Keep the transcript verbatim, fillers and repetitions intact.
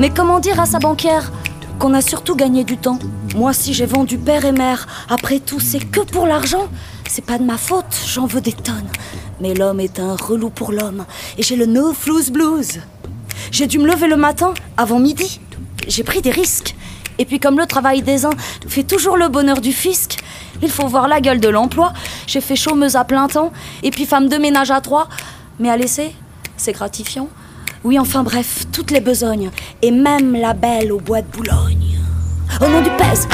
Mais comment dire à sa banquière qu'on a surtout gagné du temps? Moi, si j'ai vendu père et mère, après tout, c'est que pour l'argent. C'est pas de ma faute, j'en veux des tonnes. Mais l'homme est un relou pour l'homme, et j'ai le no flouze blues. J'ai dû me lever le matin, avant midi. J'ai pris des risques. Et puis comme le travail des uns fait toujours le bonheur du fisc, il faut voir la gueule de l'emploi. J'ai fait chômeuse à plein temps, et puis femme de ménage à trois. Mais à laisser, c'est gratifiant. Oui, enfin bref, toutes les besognes, et même la belle au bois de Boulogne. Au nom du pèse.